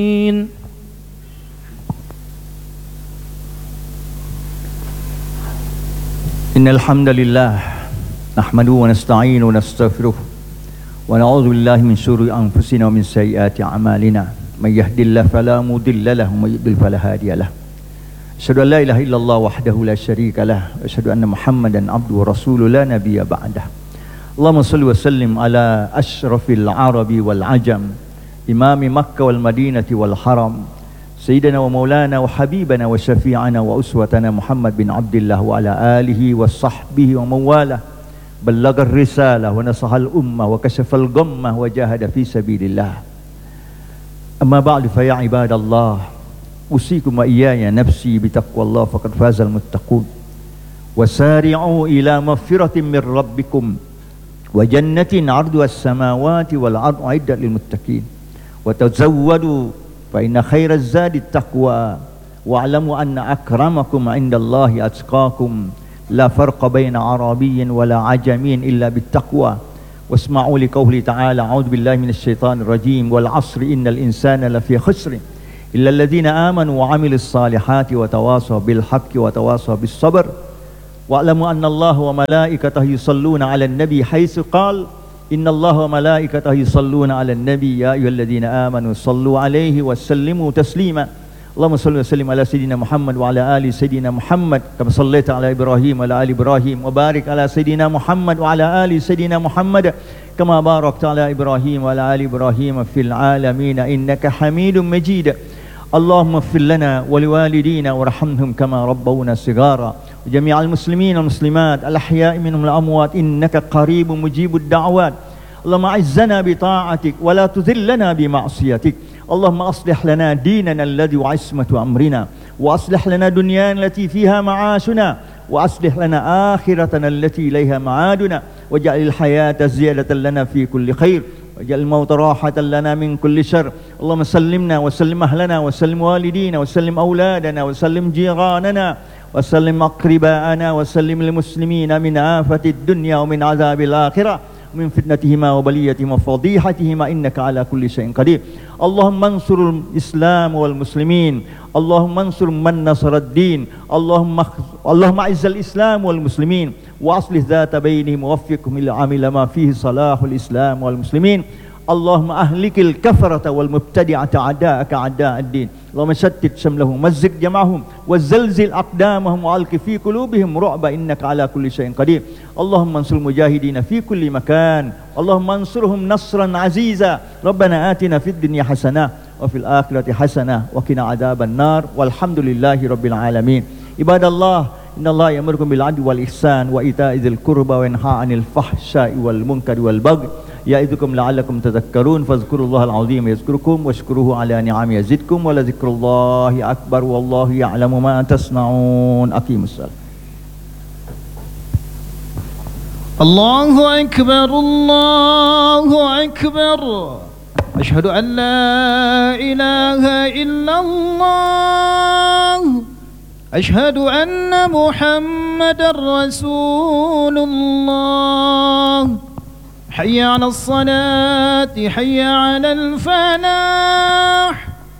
إن الحمد لله نحمده ونستعينه ونستغفره ونعوذ بالله من شرور أنفسنا ومن سيئات أعمالنا من يهد الله فلا مضل له ومن يضلل فلا هادي له أشهد أن لا إله إلا الله وحده لا شريك له أشهد أن محمدا عبده ورسوله لا نبي بعده اللهم صل وسلم على أشرف العرب والعجم إمام مكة والمدينة والحرم سيدنا ومولانا وحبيبنا وشفيعنا وأسوتنا محمد بن عبد الله وعلى آله وصحبه ومن والاه بلغ الرسالة ونصح الأمة وكشف الغمة وجاهد في سبيل الله أما بعد فيا عباد الله أوصيكم وإياي نفسي بتقوى الله فقد فاز المتقون وسارعوا إلى مغفرة من ربكم وجنة عرضها السماوات والأرض أعدت للمتقين وتزودوا فإن خير الزاد التقوى واعلموا أن أكرمكم عند الله أتقاكم لا فرق بين عربي ولا عجمي إلا بالتقوى واسمعوا لقوله تعالى أعوذ بالله من الشيطان الرجيم والعصر إن الإنسان لفي خسر إلا الذين آمنوا وعملوا الصالحات وتواصوا بالحق وتواصوا بالصبر واعلموا أن الله وملائكته يصلون على النبي حيث قال إن الله وملائكته يصلون على النبي يا أيها الذين آمنوا صلوا عليه وسلموا تسليما اللهم صل وسلم على سيدنا محمد وعلى آل سيدنا محمد كما صليت على إبراهيم وعلى آل إبراهيم وبارك على سيدنا محمد وعلى آل سيدنا محمد كما باركت على إبراهيم وعلى آل إبراهيم في العالمين إنك حميد مجيد اللهم اغفر لنا ولوالدينا وارحمهم كما ربونا صغارا وجميع المسلمين والمسلمات الأحياء منهم الأموات إنك قريب مجيب الدعوات اللهم أعزنا بطاعتك ولا تذلنا بمعصيتك اللهم أصلح لنا ديننا الذي وعصمة أمرنا وأصلح لنا دنيانا التي فيها معاشنا وأصلح لنا آخرتنا التي إليها معادنا واجعل الحياة زيادة لنا في كل خير واجعل الموت راحة لنا من كل شر اللهم سلمنا وسلم أهلنا وسلم والدينا وسلم أولادنا وسلم جيراننا وسلم أقرباءنا وسلم المسلمين من آفة الدنيا ومن عذاب الآخرة ومن فتنتهما وبليتهما وفضيحتهما إنك على كل شيء قدير اللهم انصر الإسلام والمسلمين اللهم انصر من نصر الدين اللهم أعز الإسلام والمسلمين وأصلح ذات بينهم ووفقهم إلى عمل ما فيه صلاح الإسلام والمسلمين اللهم أهلك الكفرة والمبتدعة أعداءك أعداء الدين اللهم شتت شملهم مزق جمعهم وزلزل أقدامهم وألق في قلوبهم رعب إنك على كل شيء قدير اللهم انصر المجاهدين في كل مكان اللهم انصرهم نصرا عزيزا ربنا آتنا في الدنيا حسنة وفي الآخرة حسنة وقنا عذاب النار والحمد لله رب العالمين عباد الله إن الله يأمركم بالعدل والإحسان وإيتاء ذي القربى وينهى عن الفحشاء والمنكر والبغي يعظكم لعلكم تذكرون فاذكروا الله العظيم يذكركم واشكروه على نعمه يزدكم ولذكر الله أكبر والله يعلم ما تصنعون أقيموا الصلاة الله أكبر الله أكبر أشهد أن لا إله إلا الله أشهد أن محمد رسول الله حي على الصلاة حي على الفلاح